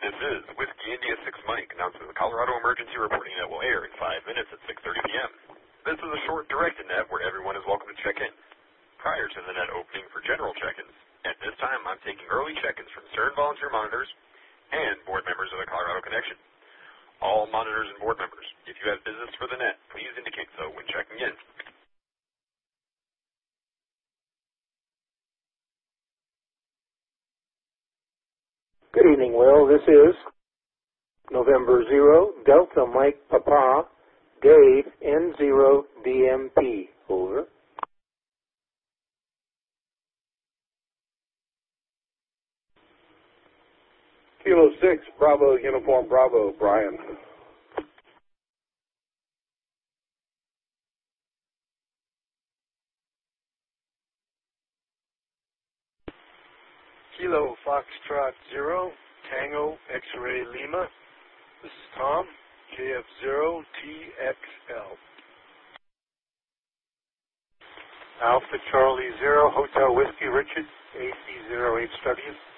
This is Whiskey India 6 Mike announces the Colorado Emergency Reporting Net will air in 5 minutes at 6:30 p.m. This is a short directed net where everyone is welcome to check in. Prior to the net opening for general check-ins, at this time I'm taking early check-ins from CERN volunteer monitors and board members of the Colorado Connection. All monitors and board members, if you have business for the net, please indicate so when checking in. Good evening, Will. This is November 0, Delta Mike Papa, Dave N0 DMP. Over. Kilo 6, Bravo, Uniform Bravo, Brian. Kilo Foxtrot 0, Tango X-Ray Lima. This is Tom, KF0TXL. Alpha Charlie 0, Hotel Whiskey Richard, AC0HW.